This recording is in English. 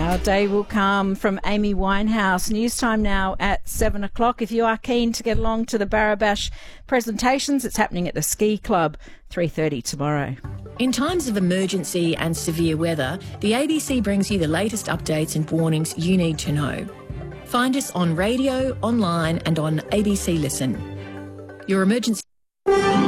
Our day will come from Amy Winehouse. News time now at 7 o'clock. If you are keen to get along to the Barrabash presentations, it's happening at the Ski Club, 3:30 tomorrow. In times of emergency and severe weather, the ABC brings you the latest updates and warnings you need to know. Find us on radio, online and on ABC Listen. Your emergency